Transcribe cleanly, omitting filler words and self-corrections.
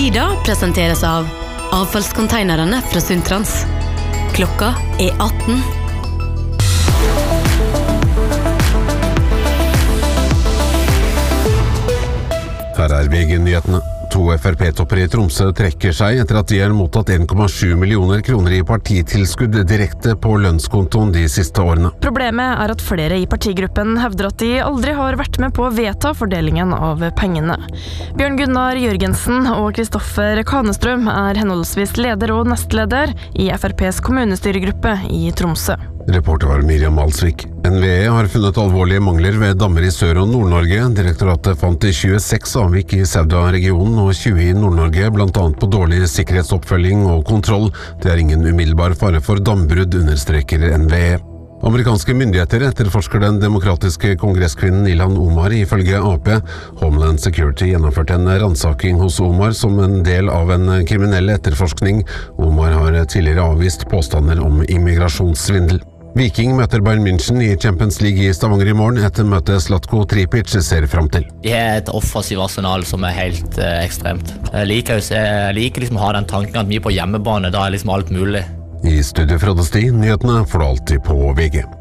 Tida presenteres av avfallskonteinerne fra Sundtrans. Klokka 18. Her VG-nyhetene. 2 FrP-topper I Tromsø trekker seg etter at de har mottatt 1,7 millioner kroner I partitilskudd direkte på lønnskontoen de siste årene. Problemet at flere I partigruppen hevder at de aldri har vært med på å vedta fordelingen av pengene. Bjørn Gunnar Jørgensen og Kristoffer Kanestrøm henholdsvis leder og nestleder I FrPs kommunestyregruppe I Tromsø. Reporter var Miriam Malsvik. NVE har funnet alvorlige mangler ved dammer I Sør- og Nord-Norge. Direktoratet fant 26 avvik I Sauda-regionen og 20 I Nord-Norge, blant annet på dårlig sikkerhetsoppfølging og kontroll. Det ingen umiddelbar fare for dambrudd, understreker NVE. Amerikanske myndigheter etterforsker den demokratiske kongresskvinnen Ilhan Omar ifølge AP. Homeland Security gjennomførte en ransaking hos Omar som en del av en kriminell etterforskning. Omar har tidligere avvist påstander om immigrasjonssvindel. Viking møter Bayern München I Champions League I Stavanger I morgen. Etter møtet Zlatko Tripic ser frem til. De har et offensiv arsenal som helt ekstremt. Jeg liker liksom å ha den tanken at vi på hjemmebane, da liksom alt mulig. I studio Frode Sti, nyhetene får du alltid på VG.